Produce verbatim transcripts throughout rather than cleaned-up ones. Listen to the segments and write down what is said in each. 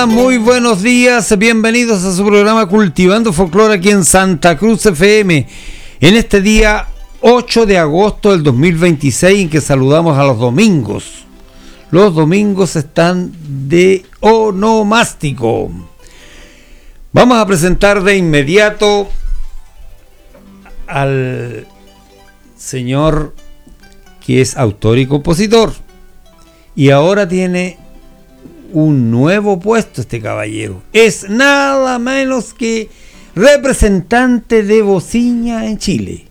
Muy buenos días, bienvenidos a su programa Cultivando Folclore aquí en Santa Cruz F M. En este día ocho de agosto del dos mil veintiséis, en que saludamos a los domingos. Los domingos están de onomástico. Vamos a presentar de inmediato al señor que es autor y compositor. Y ahora tiene un nuevo puesto este caballero. Es nada menos que representante de Bociña en Chile.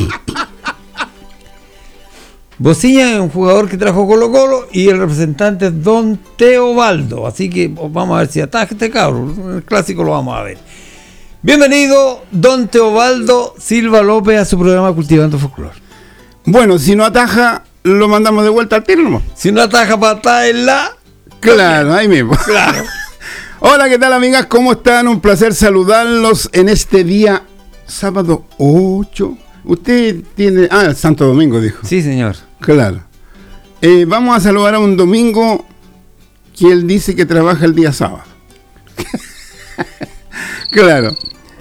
Bociña es un jugador que trajo Colo Colo y el representante es Don Teobaldo. Así que vamos a ver si ataja este cabrón. El clásico lo vamos a ver. Bienvenido, Don Teobaldo Silva López, a su programa Cultivando Folclore. Bueno, si no ataja, lo mandamos de vuelta al tiro, ¿no? Si no ataja patada en la... Claro, ahí mismo. Claro. Hola, ¿qué tal, amigas? ¿Cómo están? Un placer saludarlos en este día sábado ocho. Usted tiene... Ah, el Santo Domingo, dijo. Sí, señor. Claro. Eh, vamos a saludar a un domingo que él dice que trabaja el día sábado. Claro.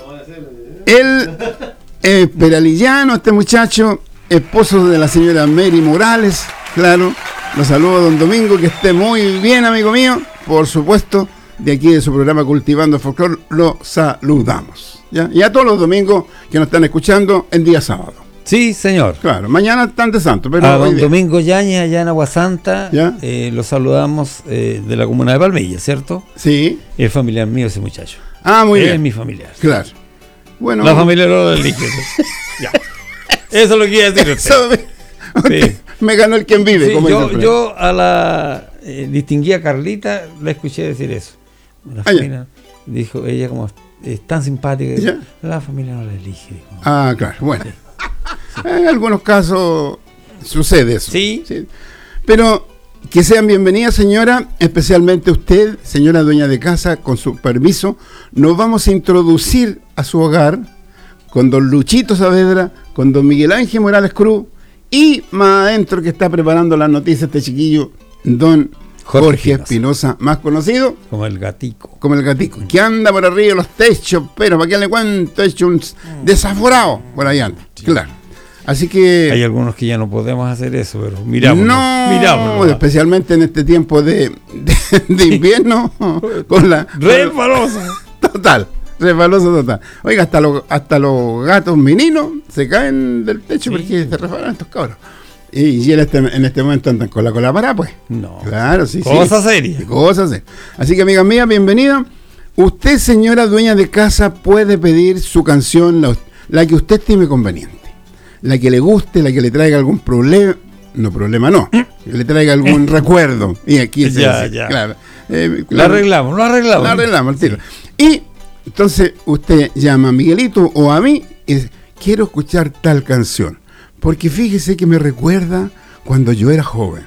Él es peralillano, este muchacho, esposo de la señora Mary Morales, claro. Lo saludo, don Domingo, que esté muy bien, amigo mío. Por supuesto, de aquí de su programa Cultivando Folclore, lo saludamos, ¿ya? Y a todos los domingos que nos están escuchando en día sábado. Sí, señor. Claro, mañana están de santo, pero a don Domingo Yáñez, allá en Aguasanta, eh, lo saludamos eh, de la comuna de Palmilla, ¿cierto? Sí. Es familiar mío ese muchacho. Ah, muy Él bien. Es mi familiar. Claro. Bueno. La familia no del líquido. Ya. Eso es lo que iba a decir usted. Eso me, sí. me ganó el quien vive. Sí, como yo, yo a la eh, distinguida Carlita la escuché decir eso. La ah, familia, dijo ella, como es tan simpática, ¿ya? La familia no la elige. Dijo. Ah, claro, bueno. Sí. Sí. En algunos casos sucede eso. Sí. sí. Pero que sean bienvenidas, señora, especialmente usted, señora dueña de casa, con su permiso. Nos vamos a introducir a su hogar con don Luchito Saavedra, con don Miguel Ángel Morales Cruz y más adentro que está preparando las noticias este chiquillo, don Jorge, Jorge Espinosa, más conocido como el gatico. Como el gatico, que anda por arriba de los techos, pero para que le cuento, hecho un desaforado por ahí anda, sí. Claro. Así que... Hay algunos que ya no podemos hacer eso, pero miramos. No, miramos, especialmente en este tiempo de, de, de invierno, con la... Resbalosa. Total, resbaloso total. Oiga, hasta los, hasta los gatos meninos se caen del techo, sí, porque se resbalan estos cabros. Y, y en, este, en este momento andan con la cola parada, pues. No. Claro, sí, Cosa sí. seria. Cosa seria. Así que, amiga mía, bienvenida. Usted, señora dueña de casa, puede pedir su canción, la, la que usted estime conveniente. La que le guste, la que le traiga algún problema. No, problema no. Que le traiga algún recuerdo. Y aquí se ya, dice, ya. Claro. Eh, lo arreglamos, lo arreglamos. Lo arreglamos, el tiro. Sí. Y entonces usted llama a Miguelito o a mí y dice, quiero escuchar tal canción. Porque fíjese que me recuerda cuando yo era joven.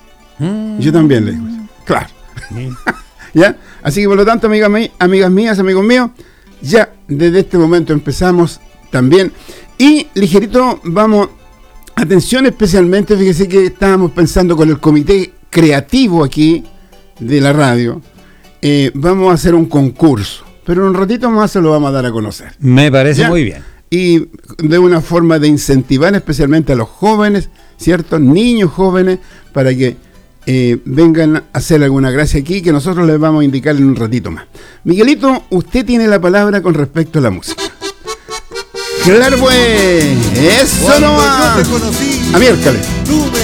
Mm. Yo también le digo, claro. Mm. ¿Ya? Así que por lo tanto, amigas, amigas mías, amigos míos, ya desde este momento empezamos también. Y ligerito, vamos, atención especialmente, fíjese que estábamos pensando con el comité creativo aquí de la radio, eh, vamos a hacer un concurso, pero en un ratito más se lo vamos a dar a conocer. Me parece ¿ya? Muy bien. Y de una forma de incentivar especialmente a los jóvenes, ¿cierto? Niños jóvenes, para que eh, vengan a hacer alguna gracia aquí, que nosotros les vamos a indicar en un ratito más. Miguelito, usted tiene la palabra con respecto a la música. Claro, pues, eso no va. A miércoles.